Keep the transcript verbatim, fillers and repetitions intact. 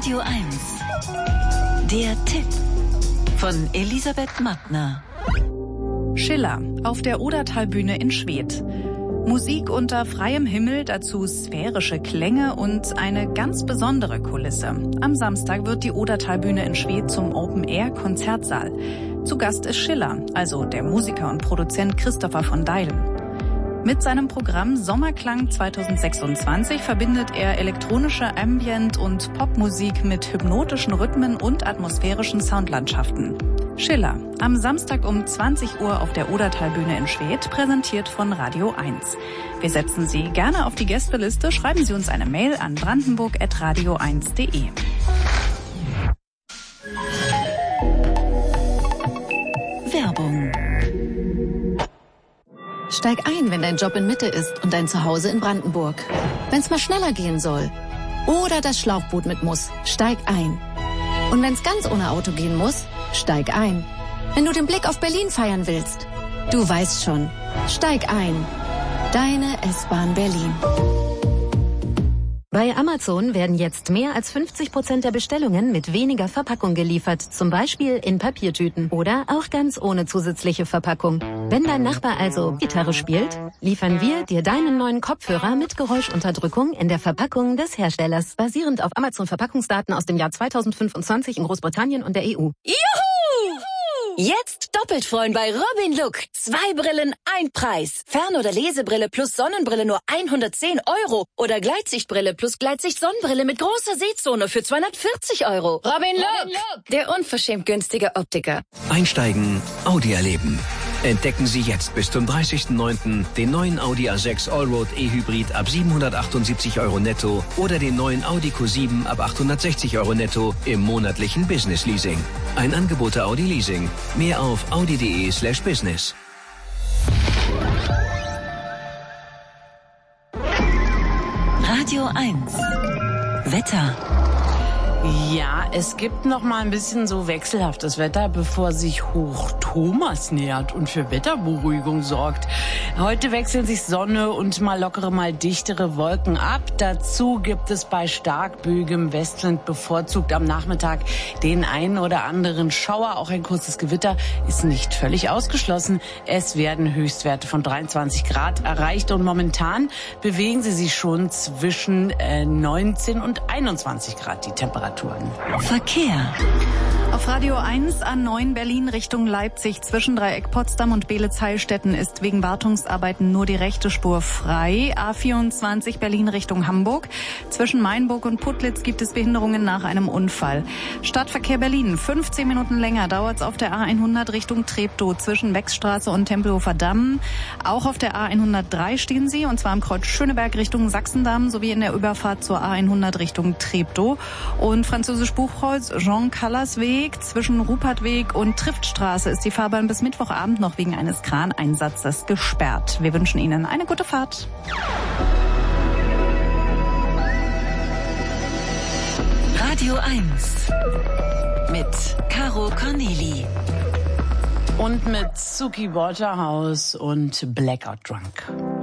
Radio eins. Der Tipp von Elisabeth Mattner. Schiller auf der Odertalbühne in Schwedt. Musik unter freiem Himmel, dazu sphärische Klänge und eine ganz besondere Kulisse. Am Samstag wird die Odertalbühne in Schwedt zum Open-Air-Konzertsaal. Zu Gast ist Schiller, also der Musiker und Produzent Christopher von Deilen. Mit seinem Programm Sommerklang zweitausendsechsundzwanzig verbindet er elektronische Ambient- und Popmusik mit hypnotischen Rhythmen und atmosphärischen Soundlandschaften. Schiller, am Samstag um zwanzig Uhr auf der Odertalbühne in Schwedt, präsentiert von Radio eins. Wir setzen Sie gerne auf die Gästeliste, schreiben Sie uns eine Mail an brandenburg at radio eins punkt de. Werbung. Steig ein, wenn dein Job in Mitte ist und dein Zuhause in Brandenburg. Wenn's mal schneller gehen soll oder das Schlauchboot mit muss, steig ein. Und wenn's ganz ohne Auto gehen muss, steig ein. Wenn du den Blick auf Berlin feiern willst, du weißt schon, steig ein. Deine S-Bahn Berlin. Bei Amazon werden jetzt mehr als fünfzig Prozent der Bestellungen mit weniger Verpackung geliefert, zum Beispiel in Papiertüten oder auch ganz ohne zusätzliche Verpackung. Wenn dein Nachbar also Gitarre spielt, liefern wir dir deinen neuen Kopfhörer mit Geräuschunterdrückung in der Verpackung des Herstellers, basierend auf Amazon-Verpackungsdaten aus dem Jahr zweitausendfünfundzwanzig in Großbritannien und der E U. Juhu! Jetzt doppelt freuen bei Robin Look. Zwei Brillen, ein Preis. Fern- oder Lesebrille plus Sonnenbrille nur hundertzehn Euro. Oder Gleitsichtbrille plus Gleitsicht-Sonnenbrille mit großer Sehzone für zweihundertvierzig Euro. Robin Look, Robin Look, der unverschämt günstige Optiker. Einsteigen, Audi erleben. Entdecken Sie jetzt bis zum dreißigsten neunten den neuen Audi A sechs Allroad E-Hybrid ab siebenhundertachtundsiebzig Euro netto oder den neuen Audi Q sieben ab achthundertsechzig Euro netto im monatlichen Business Leasing. Ein Angebot der Audi Leasing. Mehr auf audi.de slash business. Radio eins. Wetter. Ja, es gibt noch mal ein bisschen so wechselhaftes Wetter, bevor sich Hoch Thomas nähert und für Wetterberuhigung sorgt. Heute wechseln sich Sonne und mal lockere, mal dichtere Wolken ab. Dazu gibt es bei starkböigem Westwind bevorzugt am Nachmittag den einen oder anderen Schauer. Auch ein kurzes Gewitter ist nicht völlig ausgeschlossen. Es werden Höchstwerte von dreiundzwanzig Grad erreicht und momentan bewegen sie sich schon zwischen äh, neunzehn und einundzwanzig Grad, die Temperatur. Verkehr. Auf Radio eins A neun Berlin Richtung Leipzig zwischen Dreieck Potsdam und Beelitz-Heilstätten ist wegen Wartungsarbeiten nur die rechte Spur frei. A vierundzwanzig Berlin Richtung Hamburg. Zwischen Mainburg und Putlitz gibt es Behinderungen nach einem Unfall. Stadtverkehr Berlin. fünfzehn Minuten länger dauert es auf der A hundert Richtung Treptow zwischen Wechsstraße und Tempelhofer Damm. Auch auf der A hundertdrei stehen sie, und zwar am Kreuz Schöneberg Richtung Sachsendamm sowie in der Überfahrt zur A hundert Richtung Treptow. Und Französisch Buchkreuz Jean Callas Weg zwischen Rupertweg und Triftstraße ist die Fahrbahn bis Mittwochabend noch wegen eines Kraneinsatzes gesperrt. Wir wünschen Ihnen eine gute Fahrt. Radio eins mit Caro Corneli. Und mit Suki Waterhouse und Blackout Drunk.